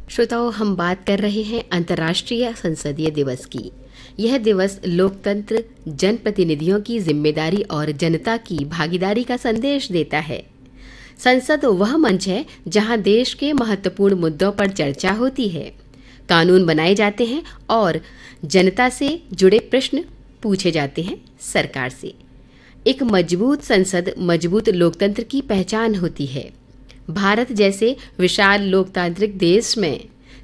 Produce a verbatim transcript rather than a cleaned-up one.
श्रोताओं, हम बात कर रहे हैं अंतर्राष्ट्रीय संसदीय दिवस की। यह दिवस लोकतंत्र, जनप्रतिनिधियों की जिम्मेदारी और जनता की भागीदारी का संदेश देता है। संसद वह मंच है जहां देश के महत्वपूर्ण मुद्दों पर चर्चा होती है, कानून बनाए जाते हैं और जनता से जुड़े प्रश्न पूछे जाते हैं सरकार से। एक मजबूत संसद मजबूत लोकतंत्र की पहचान होती है। भारत जैसे विशाल लोकतांत्रिक देश में